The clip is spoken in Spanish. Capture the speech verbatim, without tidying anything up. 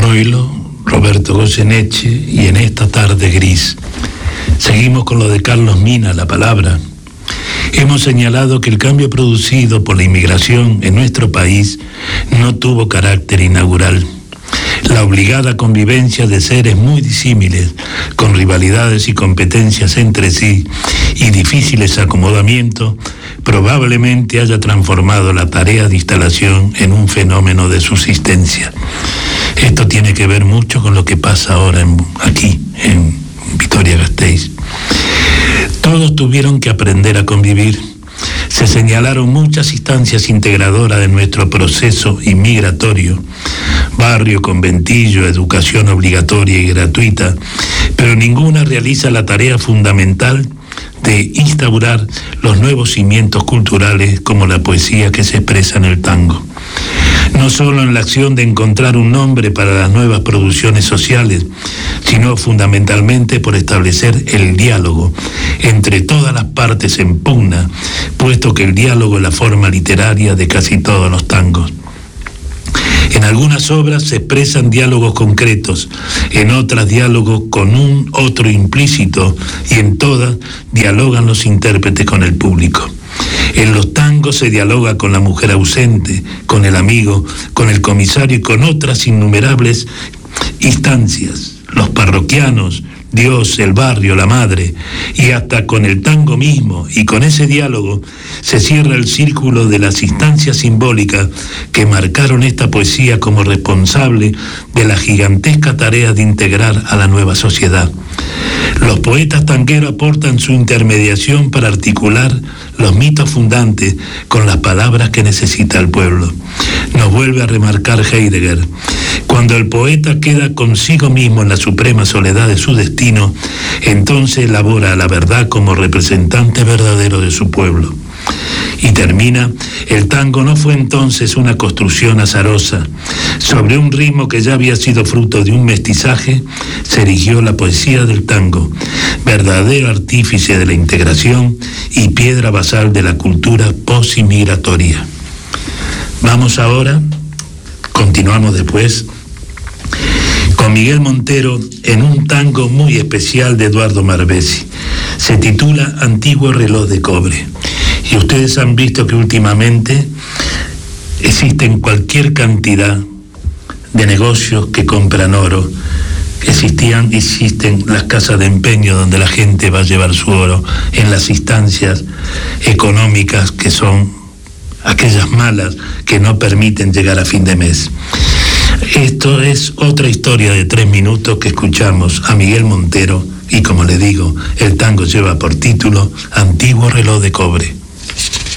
Troilo, Roberto Goyeneche, y en esta tarde gris. Seguimos con lo de Carlos Mina, La Palabra. Hemos señalado que el cambio producido por la inmigración en nuestro país no tuvo carácter inaugural. La obligada convivencia de seres muy disímiles, con rivalidades y competencias entre sí y difíciles acomodamientos, probablemente haya transformado la tarea de instalación en un fenómeno de subsistencia. Esto tiene que ver mucho con lo que pasa ahora en, aquí, en Vitoria-Gasteiz. Todos tuvieron que aprender a convivir. Se señalaron muchas instancias integradoras de nuestro proceso inmigratorio: barrio, conventillo, educación obligatoria y gratuita, pero ninguna realiza la tarea fundamental de instaurar los nuevos cimientos culturales como la poesía que se expresa en el tango. No solo en la acción de encontrar un nombre para las nuevas producciones sociales, sino fundamentalmente por establecer el diálogo entre todas las partes en pugna, puesto que el diálogo es la forma literaria de casi todos los tangos. En algunas obras se expresan diálogos concretos, en otras diálogos con un otro implícito, y en todas dialogan los intérpretes con el público. En los tangos se dialoga con la mujer ausente, con el amigo, con el comisario y con otras innumerables instancias, los parroquianos, Dios, el barrio, la madre, y hasta con el tango mismo, y con ese diálogo se cierra el círculo de las instancias simbólicas que marcaron esta poesía como responsable de la gigantesca tarea de integrar a la nueva sociedad. Los poetas tangueros aportan su intermediación para articular los mitos fundantes con las palabras que necesita el pueblo. Nos vuelve a remarcar Heidegger: cuando el poeta queda consigo mismo en la suprema soledad de su destino, entonces elabora la verdad como representante verdadero de su pueblo. Y termina: el tango no fue entonces una construcción azarosa. Sobre un ritmo que ya había sido fruto de un mestizaje, se erigió la poesía del tango, verdadero artífice de la integración y piedra basal de la cultura posinmigratoria. Vamos ahora, continuamos después, con Miguel Montero en un tango muy especial de Eduardo Marbesi. Se titula Antiguo reloj de cobre. Y ustedes han visto que últimamente existen cualquier cantidad de negocios que compran oro. Existían, existen las casas de empeño donde la gente va a llevar su oro en las instancias económicas que son aquellas malas que no permiten llegar a fin de mes. Esto es otra historia de tres minutos que escuchamos a Miguel Montero, y como le digo, el tango lleva por título Antiguo reloj de cobre.